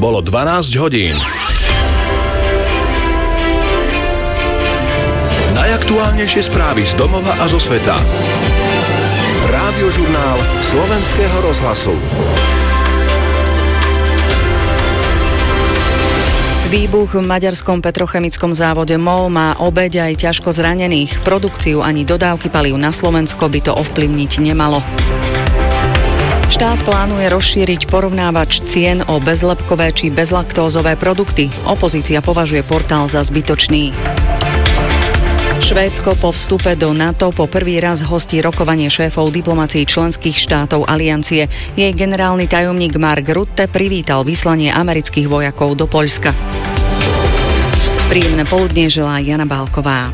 Bolo 12 hodín. Najaktuálnejšie správy z domova a zo sveta. Rádiožurnál Slovenského rozhlasu. Výbuch v maďarskom petrochemickom závode MOL má obeť aj ťažko zranených. Produkciu ani dodávky palív na Slovensko by to ovplyvniť nemalo. Štát plánuje rozšíriť porovnávač cien o bezlepkové či bezlaktózové produkty. Opozícia považuje portál za zbytočný. Švédsko po vstupe do NATO po prvý raz hostí rokovanie šéfov diplomacií členských štátov aliancie. Jej generálny tajomník Mark Rutte privítal vyslanie amerických vojakov do Poľska. Príjemné poludnie želá Jana Bálková.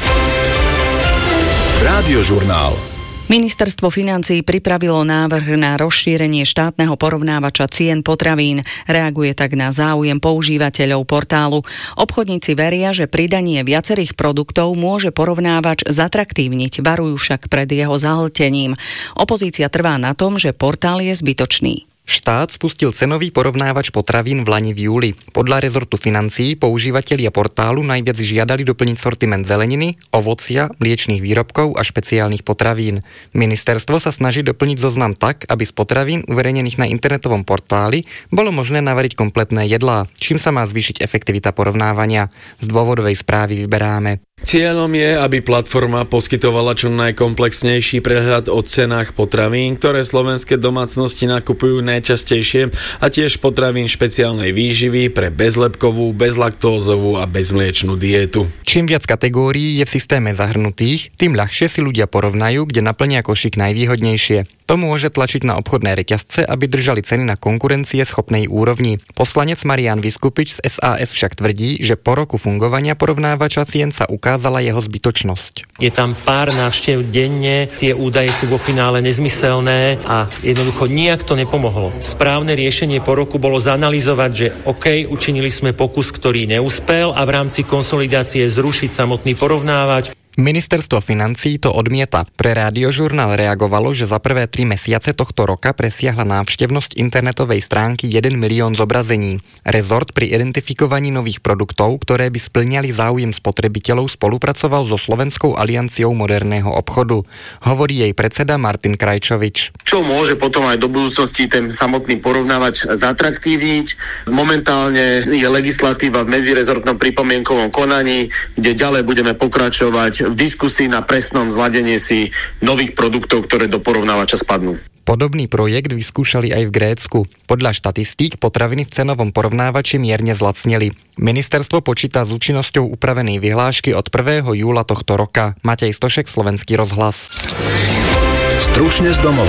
Rádiožurnál. Ministerstvo financií pripravilo návrh na rozšírenie štátneho porovnávača cien potravín. Reaguje tak na záujem používateľov portálu. Obchodníci veria, že pridanie viacerých produktov môže porovnávač zatraktívniť, varujú však pred jeho zahltením. Opozícia trvá na tom, že portál je zbytočný. Štát spustil cenový porovnávač potravín v lani v júli. Podľa rezortu financií používatelia portálu najviac žiadali doplniť sortiment zeleniny, ovocia, mliečnych výrobkov a špeciálnych potravín. Ministerstvo sa snaží doplniť zoznam tak, aby z potravín uverejnených na internetovom portáli bolo možné navariť kompletné jedlá, čím sa má zvýšiť efektivita porovnávania. Z dôvodovej správy vyberáme. Cieľom je, aby platforma poskytovala čo najkomplexnejší prehľad o cenách potravín, ktoré slovenské domácnosti nakupujú najčastejšie, a tiež potravín špeciálnej výživy pre bezlepkovú, bezlaktózovú a bezmliečnú dietu. Čím viac kategórií je v systéme zahrnutých, tým ľahšie si ľudia porovnajú, kde naplnia košík najvýhodnejšie. To môže tlačiť na obchodné reťazce, aby držali ceny na konkurencie schopnej úrovni. Poslanec Marián Vyskupič z SAS však tvrdí, že po roku fungovania porovnávača cien sa ukázala jeho zbytočnosť. Je tam pár návštev denne, tie údaje sú vo finále nezmyselné a jednoducho nijak to nepomohlo. Správne riešenie po roku bolo zanalyzovať, že OK, učinili sme pokus, ktorý neúspel, a v rámci konsolidácie zrušiť samotný porovnávač. Ministerstvo financií to odmieta. Pre Rádiožurnál reagovalo, že za prvé 3 mesiace tohto roka presiahla návštevnosť internetovej stránky 1 milión zobrazení. Rezort pri identifikovaní nových produktov, ktoré by spĺňali záujem spotrebiteľov, spolupracoval so Slovenskou alianciou moderného obchodu. Hovorí jej predseda Martin Krajčovič. Čo môže potom aj do budúcnosti ten samotný porovnávač zatraktívniť. Momentálne je legislatíva v medzirezortnom pripomienkovom konaní, kde ďalej budeme pokračovať v diskusii na presnom zladenie si nových produktov, ktoré do porovnávača spadnú. Podobný projekt vyskúšali aj v Grécku. Podľa štatistík potraviny v cenovom porovnávači mierne zlacneli. Ministerstvo počíta s účinnosťou upravenej vyhlášky od 1. júla tohto roka. Matej Stošek, Slovenský rozhlas. Stručne z domova.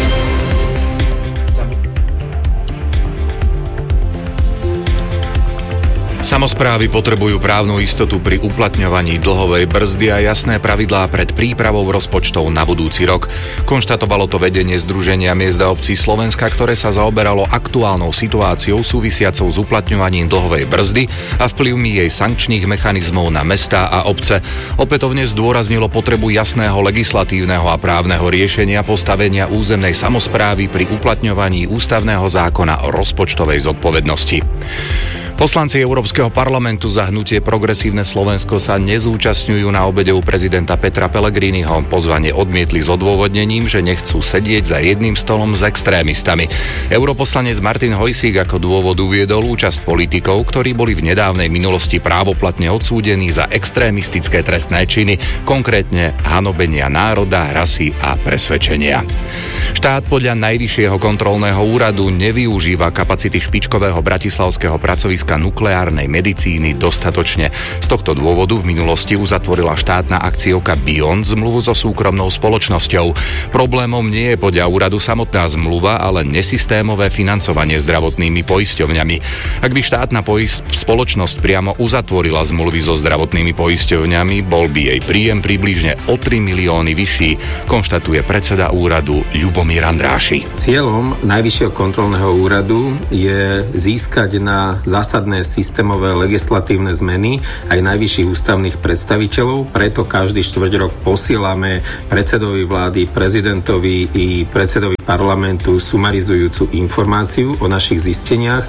Samosprávy potrebujú právnu istotu pri uplatňovaní dlhovej brzdy a jasné pravidlá pred prípravou rozpočtov na budúci rok. Konštatovalo to vedenie Združenia miest a obcí Slovenska, ktoré sa zaoberalo aktuálnou situáciou súvisiacou s uplatňovaním dlhovej brzdy a vplyvmi jej sankčných mechanizmov na mestá a obce. Opätovne zdôraznilo potrebu jasného legislatívneho a právneho riešenia postavenia územnej samosprávy pri uplatňovaní ústavného zákona o rozpočtovej zodpovednosti. Poslanci Európskeho parlamentu za hnutie Progresívne Slovensko sa nezúčastňujú na obede u prezidenta Petra Pellegriniho. Pozvanie odmietli s odôvodnením, že nechcú sedieť za jedným stolom s extrémistami. Europoslanec Martin Hojsík ako dôvod uviedol účasť politikov, ktorí boli v nedávnej minulosti právoplatne odsúdení za extrémistické trestné činy, konkrétne hanobenia národa, rasy a presvedčenia. Štát podľa Najvyššieho kontrolného úradu nevyužíva kapacity špičkového bratislavského pracoviska nukleárnej medicíny dostatočne. Z tohto dôvodu v minulosti uzatvorila štátna akciovka Bion zmluvu so súkromnou spoločnosťou. Problémom nie je podľa úradu samotná zmluva, ale nesystémové financovanie zdravotnými poisťovňami. Ak by štátna spoločnosť priamo uzatvorila zmluvy so zdravotnými poisťovňami, bol by jej príjem približne o 3 milióny vyšší, konštatuje predseda úradu Ľubomír Andráši. Cieľom Najvyššieho kontrolného úradu je získať na zásadné systémové legislatívne zmeny aj najvyšších ústavných predstaviteľov. Preto každý štvrť rok posielame predsedovi vlády, prezidentovi i predsedovi parlamentu sumarizujúcu informáciu o našich zisteniach.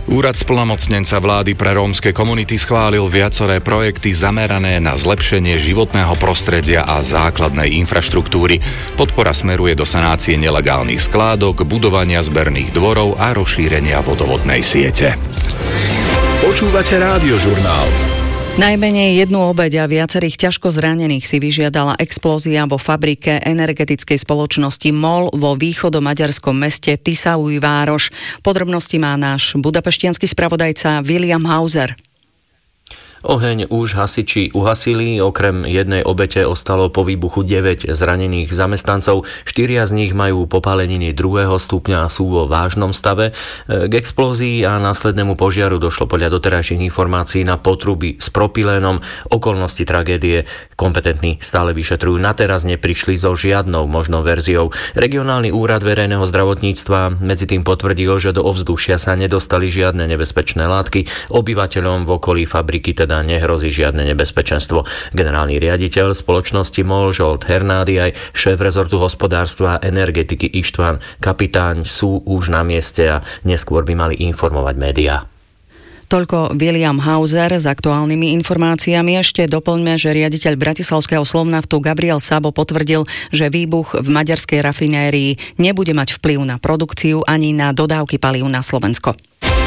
Úrad splnomocnenca vlády pre rómske komunity schválil viaceré projekty zamerané na zlepšenie životného prostredia a základnej infraštruktúry. Podpora smeruje do sanácie nelegálnych skládok, budovania zberných dvorov a rozšírenia vodovodnej siete. Počúvate Rádiožurnál. Najmenej jednu obeť a viacerých ťažko zranených si vyžiadala explózia vo fabrike energetickej spoločnosti MOL vo východomaďarskom meste Tiszaújváros. Podrobnosti má náš budapeštiansky spravodajca William Hauser. Oheň už hasiči uhasili, okrem jednej obete ostalo po výbuchu 9 zranených zamestnancov, 4 z nich majú popáleniny 2. stupňa a sú vo vážnom stave. K explózii a následnému požiaru došlo podľa doterajších informácií na potruby s propylénom. Okolnosti tragédie kompetentní stále vyšetrujú. Na teraz neprišli so žiadnou možnou verziou. Regionálny úrad verejného zdravotníctva medzi tým potvrdil, že do ovzdušia sa nedostali žiadne nebezpečné látky. Obyvateľom v okolí fabriky teda nehrozí žiadne nebezpečenstvo. Generálny riaditeľ spoločnosti MOL Zsolt Hernádi aj šéf rezortu hospodárstva a energetiky István Kapitáň sú už na mieste a neskôr by mali informovať médiá. Toľko William Hauser s aktuálnymi informáciami. Ešte doplňme, že riaditeľ bratislavského Slovnaftu Gabriel Sabo potvrdil, že výbuch v maďarskej rafinérii nebude mať vplyv na produkciu ani na dodávky palív na Slovensko.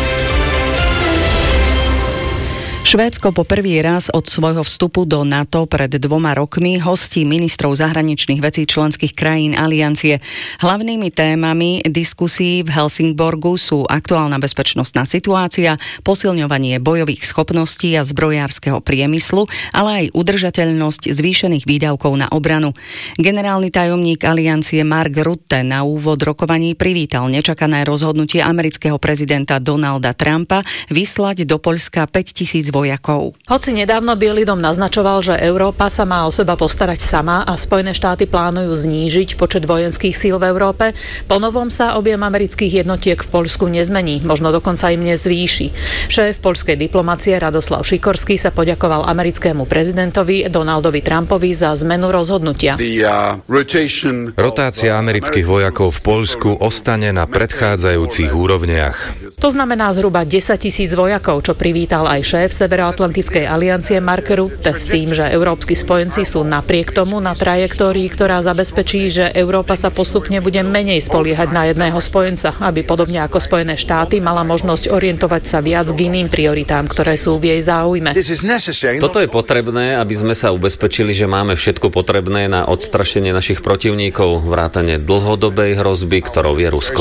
Švédsko po prvý raz od svojho vstupu do NATO pred 2 rokmi hostí ministrov zahraničných vecí členských krajín aliancie. Hlavnými témami diskusí v Helsingborgu sú aktuálna bezpečnostná situácia, posilňovanie bojových schopností a zbrojárskeho priemyslu, ale aj udržateľnosť zvýšených výdavkov na obranu. Generálny tajomník aliancie Mark Rutte na úvod rokovaní privítal nečakané rozhodnutie amerického prezidenta Donalda Trumpa vyslať do Poľska 5 000 vojakov. Hoci nedávno Bielý dom naznačoval, že Európa sa má o seba postarať sama a Spojené štáty plánujú znížiť počet vojenských síl v Európe, ponovom sa objem amerických jednotiek v Poľsku nezmení, možno dokonca im zvýši. Šéf poľskej diplomacie Radoslav Šikorský sa poďakoval americkému prezidentovi Donaldovi Trumpovi za zmenu rozhodnutia. Rotácia amerických vojakov v Poľsku ostane na predchádzajúcich úrovniach. To znamená zhruba 10 000 vojakov, čo privítal aj šéf Severoatlantickej aliancie Mark Rutte s tým, že európski spojenci sú napriek tomu na trajektórii, ktorá zabezpečí, že Európa sa postupne bude menej spoliehať na jedného spojenca, aby podobne ako Spojené štáty mala možnosť orientovať sa viac k iným prioritám, ktoré sú v jej záujme. Toto je potrebné, aby sme sa ubezpečili, že máme všetko potrebné na odstrašenie našich protivníkov, vrátane dlhodobej hrozby, ktorou je Rusko.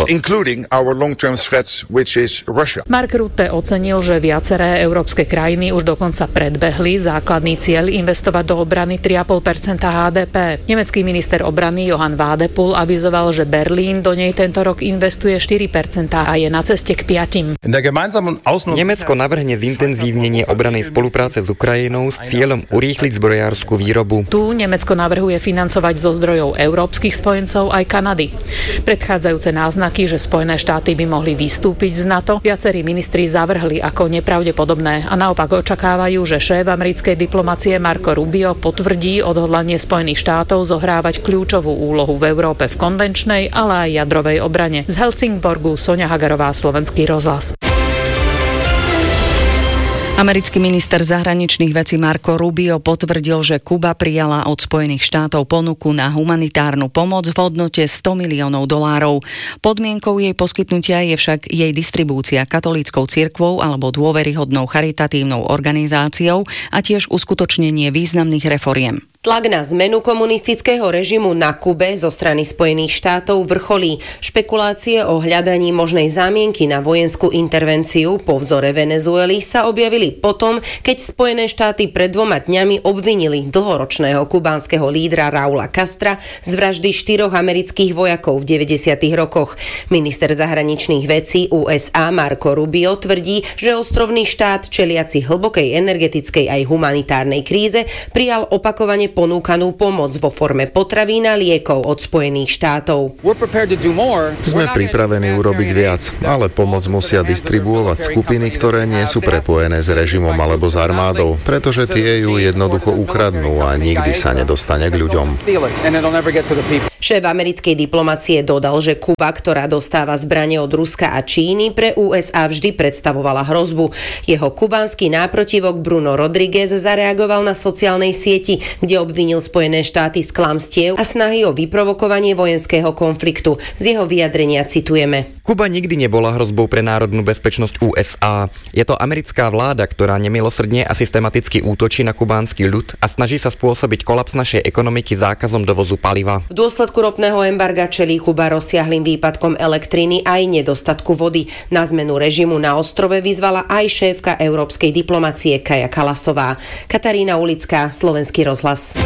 Mark Rutte ocenil, že viaceré európske krajiny už dokonca predbehli základný cieľ investovať do obrany 3,5% HDP. Nemecký minister obrany Johann Wadephul avizoval, že Berlín do nej tento rok investuje 4% a je na ceste k 5%. Nemecko navrhne zintenzívnenie obrannej spolupráce s Ukrajinou s cieľom urýchliť zbrojárskú výrobu. Tu Nemecko navrhuje financovať zo zdrojov európskych spojencov aj Kanady. Predchádzajúce náznaky, že Spojené štáty by mohli vystúpiť z NATO, viacerí ministri zavrhli ako nepravdepodobné a naopak očakávajú, že šéf americkej diplomacie Marco Rubio potvrdí odhodlanie Spojených štátov zohrávať kľúčovú úlohu v Európe v konvenčnej, ale aj jadrovej obrane. Z Helsingborgu Soňa Hagarová, Slovenský rozhlas. Americký minister zahraničných vecí Marco Rubio potvrdil, že Kuba prijala od Spojených štátov ponuku na humanitárnu pomoc v hodnote $100 miliónov. Podmienkou jej poskytnutia je však jej distribúcia katolíckou cirkvou alebo dôveryhodnou charitatívnou organizáciou a tiež uskutočnenie významných reforiem. Tlak na zmenu komunistického režimu na Kube zo strany Spojených štátov vrcholí. Špekulácie o hľadaní možnej zámienky na vojenskú intervenciu po vzore Venezuely sa objavili potom, keď Spojené štáty pred 2 dňami obvinili dlhoročného kubánskeho lídra Raula Castra z vraždy 4 amerických vojakov v 90. rokoch. Minister zahraničných vecí USA Marco Rubio tvrdí, že ostrovný štát čeliaci hlbokej energetickej aj humanitárnej kríze prijal opakovane ponúkanú pomoc vo forme potravín a liekov od Spojených štátov. Sme pripravení urobiť viac, ale pomoc musia distribuovať skupiny, ktoré nie sú prepojené s režimom alebo s armádou, pretože tie ju jednoducho ukradnú a nikdy sa nedostane k ľuďom. Šéf americkej diplomacie dodal, že Kuba, ktorá dostáva zbrane od Ruska a Číny, pre USA vždy predstavovala hrozbu. Jeho kubánsky náprotivok Bruno Rodriguez zareagoval na sociálnej sieti, kde obvinil Spojené štáty z klamstiev a snahy o vyprovokovanie vojenského konfliktu. Z jeho vyjadrenia citujeme. Kuba nikdy nebola hrozbou pre národnú bezpečnosť USA. Je to americká vláda, ktorá nemilosrdne a systematicky útočí na kubánsky ľud a snaží sa spôsobiť kolaps našej ekonomiky zákazom dovozu paliva. V dôsledku ropného embarga čelí Kuba rozsiahlym výpadkom elektriny aj nedostatku vody. Na zmenu režimu na ostrove vyzvala aj šéfka európskej diplomacie Kaja Kallasová. Katarína Ulická, Slovenský rozhlas.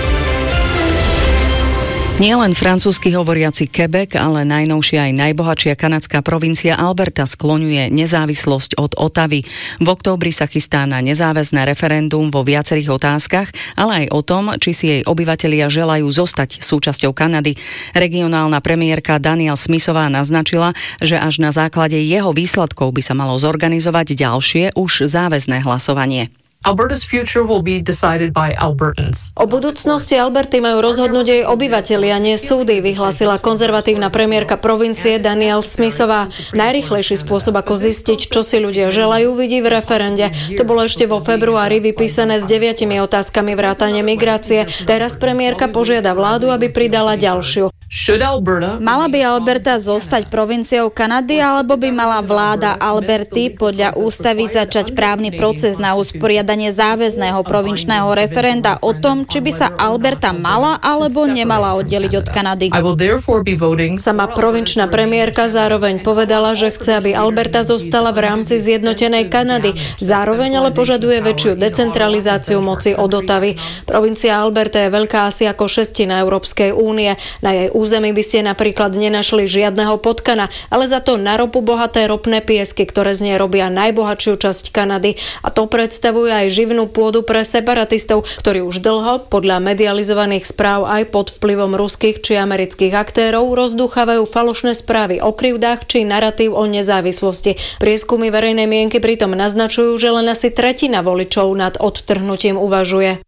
Nielen francúzsky hovoriaci Quebec, ale najnovšia aj najbohatšia kanadská provincia Alberta skloňuje nezávislosť od Ottavy. V októbri sa chystá na nezáväzné referendum vo viacerých otázkach, ale aj o tom, či si jej obyvatelia želajú zostať súčasťou Kanady. Regionálna premiérka Danielle Smithová naznačila, že až na základe jeho výsledkov by sa malo zorganizovať ďalšie už záväzné hlasovanie. Alberta's future will be decided by Albertans. O budúcnosti Alberty majú rozhodnúť jej obyvatelia, nie súdy, vyhlásila konzervatívna premiérka provincie Danielle Smithová. Najrýchlejší spôsob, ako zistiť, čo si ľudia želajú, vidí v referende. To bolo ešte vo februári vypísané s 9 otázkami vrátane migrácie. Teraz premiérka požiada vládu, aby pridala ďalšiu. Mala by Alberta zostať provinciou Kanady, alebo by mala vláda Alberty podľa ústavy začať právny proces na usporiadanie záväzného provinčného referenda o tom, či by sa Alberta mala alebo nemala oddeliť od Kanady. Sama provinčná premiérka zároveň povedala, že chce, aby Alberta zostala v rámci zjednotenej Kanady. Zároveň ale požaduje väčšiu decentralizáciu moci od Ottavy. Provincia Alberta je veľká asi ako šestina Európskej únie. Na jej území by ste napríklad nenašli žiadneho potkana, ale za to na ropu bohaté ropné piesky, ktoré z nej robia najbohatšiu časť Kanady. A to predstavuje aj živnú pôdu pre separatistov, ktorí už dlho, podľa medializovaných správ aj pod vplyvom ruských či amerických aktérov, rozdúchavajú falošné správy o krivdách či naratív o nezávislosti. Prieskumy verejnej mienky pritom naznačujú, že len asi tretina voličov nad odtrhnutím uvažuje.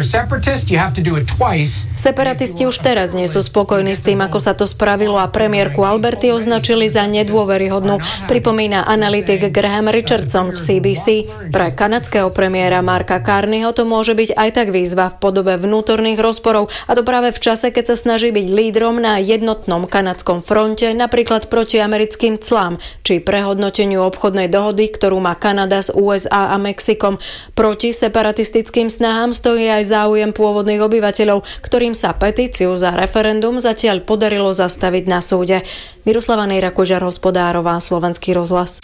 Separatisti už teraz nie sú spokojní s tým, ako sa to spravilo, a premiérku Alberty označili za nedôveryhodnú, pripomína analytik Graham Richardson v CBC. Pre kanadského premiéra Marka Carneyho to môže byť aj tak výzva v podobe vnútorných rozporov, a to práve v čase, keď sa snaží byť lídrom na jednotnom kanadskom fronte, napríklad proti americkým clám či prehodnoteniu obchodnej dohody, ktorú má Kanada s USA a Mexikom. Proti separatistickým snahám stojí aj záujem pôvodných obyvateľov, ktorým sa petíciu za referendum zatiaľ podarilo zastaviť na súde. Miroslava Nejra-Kožar, Hospodárová, Slovenský rozhlas.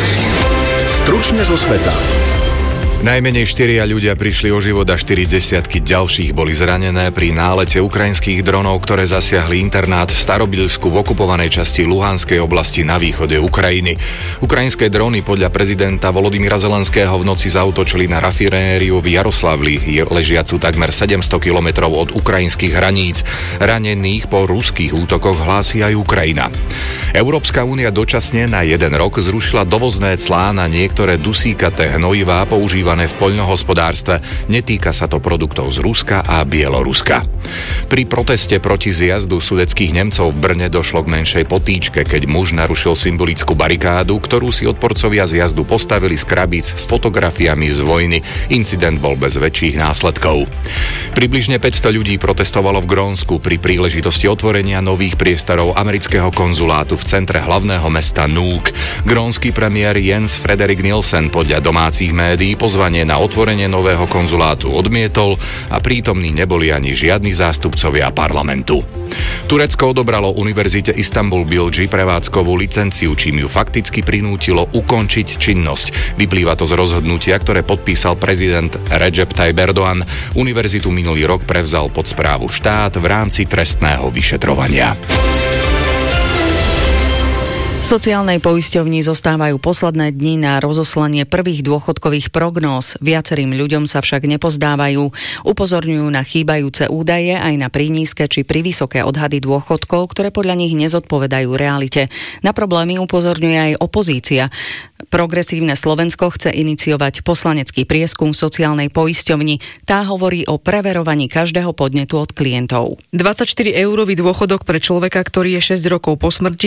Stručne zo sveta. Najmenej 4 ľudia prišli o život a 40 ďalších boli zranené pri nálete ukrajinských dronov, ktoré zasiahli internát v Starobilsku v okupovanej časti Luhanskej oblasti na východe Ukrajiny. Ukrajinské dróny podľa prezidenta Volodymyra Zelenského v noci zaútočili na rafinériu v Jaroslavli, ležiacu takmer 700 kilometrov od ukrajinských hraníc. Ranených po ruských útokoch hlási aj Ukrajina. Európska únia dočasne na 1 rok zrušila dovozné clá na niektoré dusíkaté hnojivá používané v poľnohospodárstve. Netýka sa to produktov z Ruska a Bieloruska. Pri proteste proti zjazdu sudetských Nemcov v Brne došlo k menšej potýčke, keď muž narušil symbolickú barikádu, ktorú si odporcovia zjazdu postavili z krabíc s fotografiami z vojny. Incident bol bez väčších následkov. Približne 500 ľudí protestovalo v Grónsku pri príležitosti otvorenia nových priestorov amerického konzulátu v centre hlavného mesta Nuuk. Grónsky premiér Jens Frederik Nielsen podľa domácich médií pozvanie na otvorenie nového konzulátu odmietol a prítomní neboli ani žiadni zástupcovia parlamentu. Turecko odobralo Univerzite Istanbul Bilgi prevádzkovú licenciu, čím ju fakticky prinútilo ukončiť činnosť. Vyplýva to z rozhodnutia, ktoré podpísal prezident Recep Tayyip Erdogan. Univerzitu minulý rok prevzal pod správu štát v rámci trestného vyšetrovania. Sociálnej poisťovni zostávajú posledné dni na rozoslanie prvých dôchodkových prognóz. Viacerým ľuďom sa však nepozdávajú. Upozorňujú na chýbajúce údaje aj na prínízke či privysoké odhady dôchodkov, ktoré podľa nich nezodpovedajú realite. Na problémy upozorňuje aj opozícia. Progresívne Slovensko chce iniciovať poslanecký prieskum sociálnej poisťovni. Tá hovorí o preverovaní každého podnetu od klientov. 24 eurový dôchodok pre človeka, ktorý je 6 rokov po smrti,